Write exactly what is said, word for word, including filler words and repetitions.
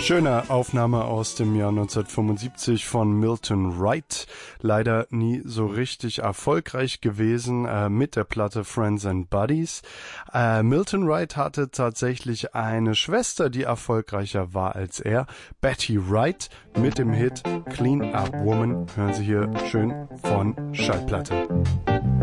Schöne Aufnahme aus dem Jahr neunzehnhundertfünfundsiebzig von Milton Wright. Leider nie so richtig erfolgreich gewesen äh, mit der Platte Friends and Buddies. Äh, Milton Wright hatte tatsächlich eine Schwester, die erfolgreicher war als er, Betty Wright, mit dem Hit Clean Up Woman. Hören Sie hier schön von Schallplatte.